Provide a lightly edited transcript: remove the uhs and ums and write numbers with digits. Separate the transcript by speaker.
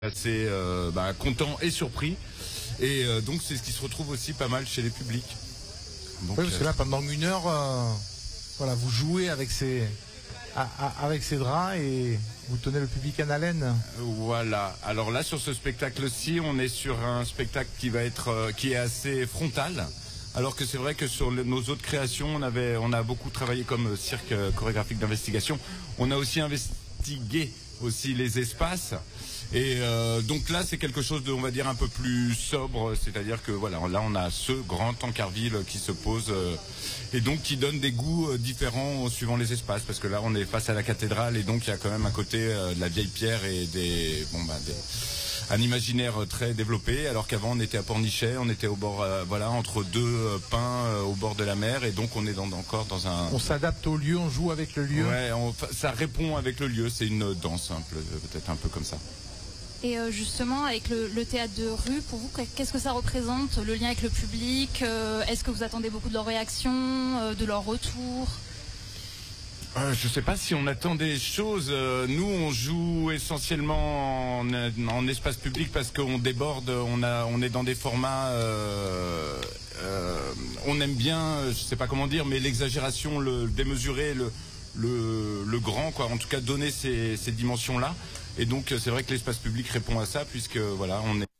Speaker 1: assez content et surpris. Et donc c'est ce qui se retrouve aussi pas mal chez les publics. Donc,
Speaker 2: oui, parce que là, pendant une heure, voilà, vous jouez avec ces draps et vous tenez le public en haleine.
Speaker 1: Voilà. Alors là, sur ce spectacle-ci, on est sur un spectacle qui est assez frontal. Alors que c'est vrai que sur nos autres créations, on a beaucoup travaillé comme cirque chorégraphique d'investigation. On a aussi investigué aussi les espaces. Et donc là, c'est quelque chose de, on va dire, un peu plus sobre. C'est-à-dire que voilà, là, on a ce grand Tancarville qui se pose et donc qui donne des goûts différents suivant les espaces. Parce que là, on est face à la cathédrale et donc il y a quand même à côté de la vieille pierre et un imaginaire très développé, alors qu'avant on était à Pornichet, on était au bord, entre deux pins au bord de la mer, et donc on est encore dans un...
Speaker 2: On s'adapte au lieu, on joue avec le lieu.
Speaker 1: Ouais, ça répond avec le lieu, c'est une danse, peut-être un peu comme ça.
Speaker 3: Et justement, avec le théâtre de rue, pour vous, qu'est-ce que ça représente, le lien avec le public? Est-ce que vous attendez beaucoup de leurs réactions, de leur retour?
Speaker 1: Je sais pas si on attend des choses. Nous, on joue essentiellement en espace public parce qu'on déborde. On est dans des formats. On aime bien, je sais pas comment dire, mais l'exagération, le démesuré, le grand, quoi. En tout cas, donner ces dimensions-là. Et donc, c'est vrai que l'espace public répond à ça, puisque voilà, on est